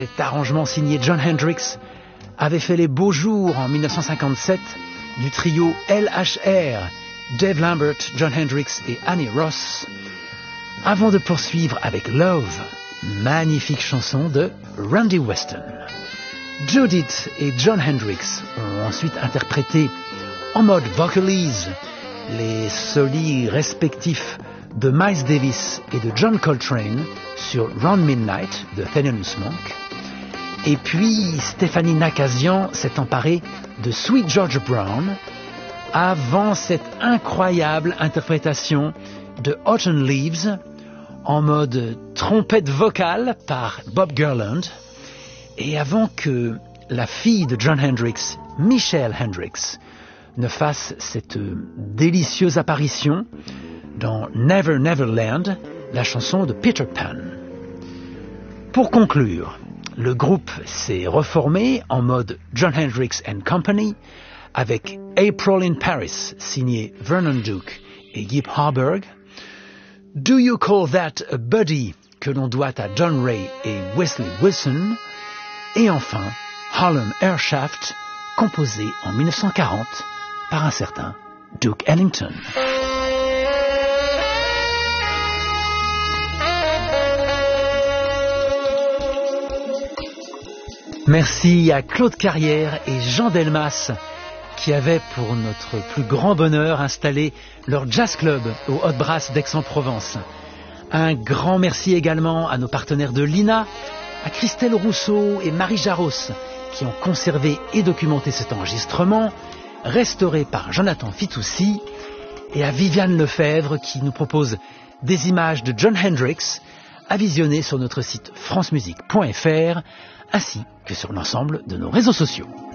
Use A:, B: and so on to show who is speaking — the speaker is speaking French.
A: Cet arrangement signé Jon Hendricks avait fait les beaux jours en 1957 du trio LHR, Dave Lambert, Jon Hendricks et Annie Ross, avant de poursuivre avec Love, magnifique chanson de Randy Weston. Judith et Jon Hendricks ont ensuite interprété en mode vocalise les solis respectifs de Miles Davis et de John Coltrane sur Round Midnight de Thelonious Monk. Et puis Stéphanie Nakazian s'est emparée de Sweet George Brown avant cette incroyable interprétation de Autumn Leaves en mode trompette vocale par Bob Gerland et avant que la fille de Jon Hendricks, Michelle Hendricks, ne fasse cette délicieuse apparition dans Never Never Land, la chanson de Peter Pan. Pour conclure, le groupe s'est reformé en mode Jon Hendricks and Company avec April in Paris, signé Vernon Duke et Gibb Harburg, Do You Call That a Buddy, que l'on doit à John Ray et Wesley Wilson, et enfin Harlem Airshaft, composé en 1940 par un certain Duke Ellington. Merci à Claude Carrière et Jean Delmas qui avaient pour notre plus grand bonheur installé leur jazz club au Hot Brass d'Aix-en-Provence. Un grand merci également à nos partenaires de l'INA, à Christelle Rousseau et Marie Jaros qui ont conservé et documenté cet enregistrement, restauré par Jonathan Fitoussi, et à Viviane Lefebvre qui nous propose des images de Jon Hendricks à visionner sur notre site francemusique.fr ainsi que sur l'ensemble de nos réseaux sociaux.